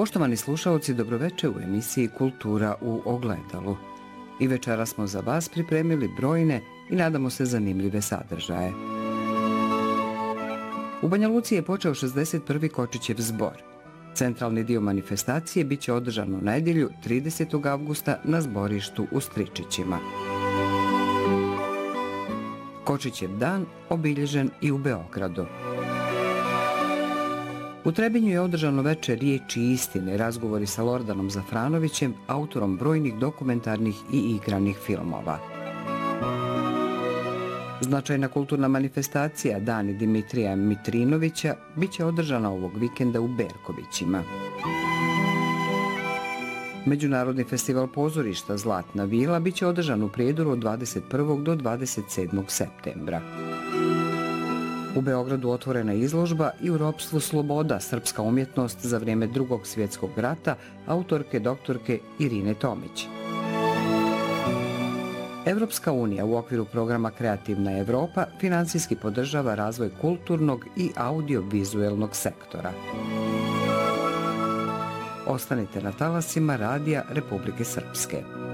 Poštovani slušalci, dobroveče u emisiji Kultura u ogledalu. I večera smo za vas pripremili brojne i nadamo se zanimljive sadržaje. U Banja Luci je počeo 61. Kočićev zbor. Centralni dio manifestacije biće održan u nedjelju 30. avgusta na zborištu u Stričićima. Kočićev dan obilježen i u Beogradu. U Trebinju je održano veče riječi i istine, razgovori sa Lordanom Zafranovićem, autorom brojnih dokumentarnih i igranih filmova. Značajna kulturna manifestacija Dani Dimitrija Mitrinovića biće održana ovog vikenda u Berkovićima. Međunarodni festival pozorišta Zlatna vila biće održan u Prijedoru od 21. do 27. septembra. U Beogradu otvorena izložba I u ropstvu sloboda, srpska umjetnost za vrijeme Drugog svjetskog rata, autorke doktorke Irine Tomić. Evropska unija u okviru programa Kreativna Evropa financijski podržava razvoj kulturnog i audiovizuelnog sektora. Ostanite na talasima Radija Republike Srpske.